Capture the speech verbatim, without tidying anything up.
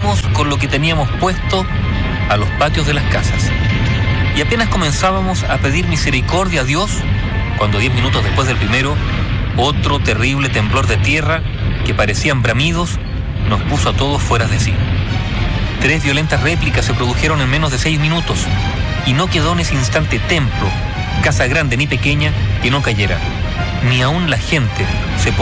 salimos con lo que teníamos puesto a los patios de las casas. Y apenas comenzábamos a pedir misericordia a Dios, cuando diez minutos después del primero, otro terrible temblor de tierra, que parecían bramidos, nos puso a todos fuera de sí. Tres violentas réplicas se produjeron en menos de seis minutos, y no quedó en ese instante templo, casa grande ni pequeña, que no cayera. Ni aún la gente se